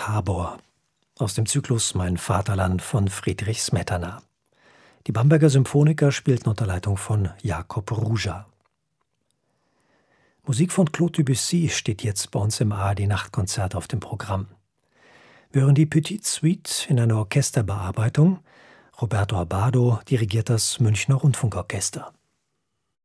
Tabor aus dem Zyklus Mein Vaterland von Friedrich Smetana. Die Bamberger Symphoniker spielten unter Leitung von Jakob Ruja. Musik von Claude Debussy steht jetzt bei uns im ARD-Nachtkonzert auf dem Programm. Wir hören die Petite Suite in einer Orchesterbearbeitung. Roberto Abbado dirigiert das Münchner Rundfunkorchester.